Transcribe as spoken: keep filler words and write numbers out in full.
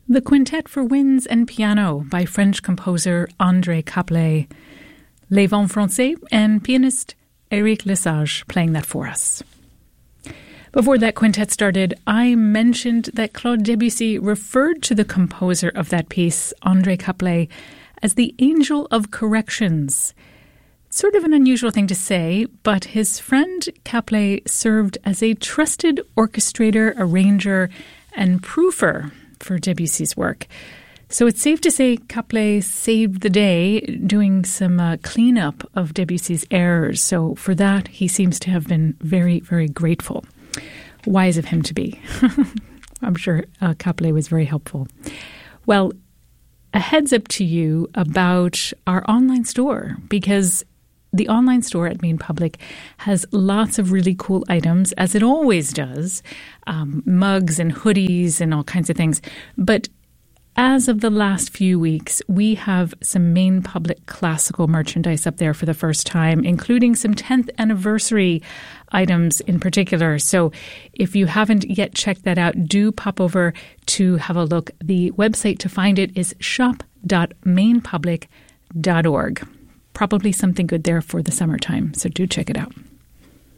The Quintet for Winds and Piano by French composer André Caplet. Les Vents Français and pianist Éric Lesage playing that for us. Before that quintet started, I mentioned that Claude Debussy referred to the composer of that piece, André Caplet, as the angel of corrections. Sort of an unusual thing to say, but his friend Caplet served as a trusted orchestrator, arranger, and proofer for Debussy's work. So it's safe to say Caplet saved the day doing some uh, cleanup of Debussy's errors. So for that, he seems to have been very, very grateful. Wise of him to be. I'm sure uh, Caplet was very helpful. Well, a heads up to you about our online store, because the online store at Maine Public has lots of really cool items, as it always does, um, mugs and hoodies and all kinds of things. But as of the last few weeks, we have some Maine Public classical merchandise up there for the first time, including some tenth anniversary items in particular. So if you haven't yet checked that out, do pop over to have a look. The website to find it is shop dot maine public dot org. Probably something good there for the summertime, so do check it out.